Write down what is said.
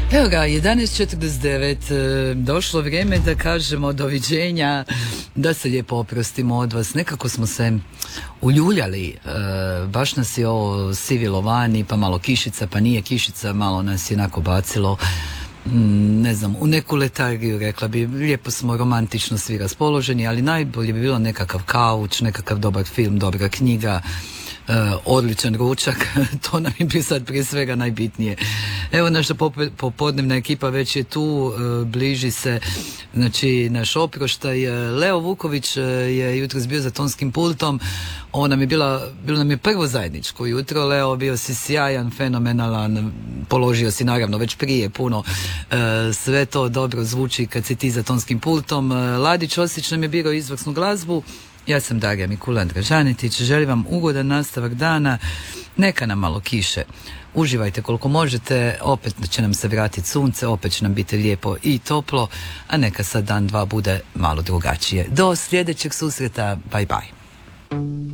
Evo ga, 11:49, došlo vrijeme da kažemo doviđenja, da se lijepo oprostimo od vas. Nekako smo se uljuljali, baš nas je ovo sivilo vani, pa malo kišica, pa nije kišica, malo nas je onako bacilo, ne znam, u neku letargiju, rekla bi. Lijepo smo romantično svi raspoloženi, ali najbolje bi bilo nekakav kauč, nekakav dobar film, dobra knjiga, odličan ručak. To nam je bio sad prije svega najbitnije. Evo, naša popodnevna ekipa već je tu, bliži se znači naš oproštaj. Leo Vuković je jutros bio za tonskim pultom. Ovo nam je bilo nam je prvo zajedničko jutro. Leo, bio si sjajan, fenomenalan, položio si naravno već prije puno, sve to dobro zvuči kad si ti za tonskim pultom. Ladić Osić nam je birao izvrsnu glazbu. Ja sam Darija Mikula Dražanetić, želim vam ugodan nastavak dana, neka nam malo kiše, uživajte koliko možete, opet će nam se vratiti sunce, opet će nam biti lijepo i toplo, a neka sad dan dva bude malo drugačije. Do sljedećeg susreta, bye bye.